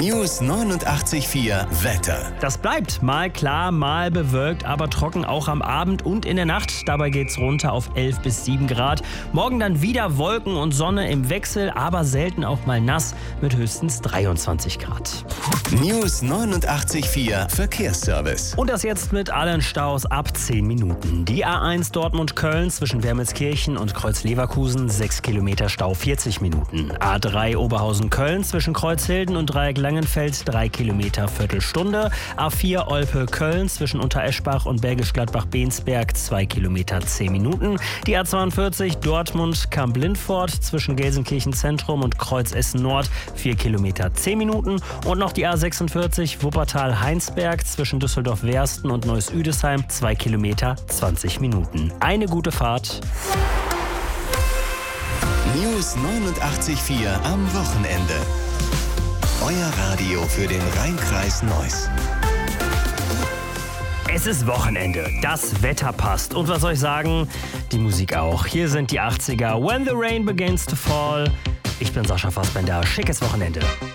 News 89,4 Wetter. Das bleibt mal klar, mal bewölkt, aber trocken auch am Abend und in der Nacht. Dabei geht's runter auf 11 bis 7 Grad. Morgen dann wieder Wolken und Sonne im Wechsel, aber selten auch mal nass mit höchstens 23 Grad. News 89,4 Verkehrsservice. Und das jetzt mit allen Staus ab 10 Minuten. Die A1 Dortmund-Köln zwischen Wermelskirchen und Kreuz-Leverkusen 6 Kilometer Stau 40 Minuten. A3 Oberhausen-Köln zwischen Kreuzhilden und Dreieck Langenfeld 3 Kilometer Viertelstunde. A4 Olpe-Köln zwischen Untereschbach und Bergisch Gladbach-Bensberg 2 Kilometer 10 Minuten. Die A42 Dortmund-Kamp-Lindfort zwischen Gelsenkirchen Zentrum und Kreuz Essen Nord 4 Kilometer 10 Minuten. Und noch die A46 Wuppertal-Heinsberg zwischen Düsseldorf-Wersten und Neuss-Üdesheim 2 Kilometer 20 Minuten. Eine gute Fahrt. News 89,4 am Wochenende. Euer Radio für den Rhein-Kreis Neuss. Es ist Wochenende, das Wetter passt. Und was soll ich sagen? Die Musik auch. Hier sind die 80er. When the Rain Begins to Fall. Ich bin Sascha Fassbender. Schickes Wochenende.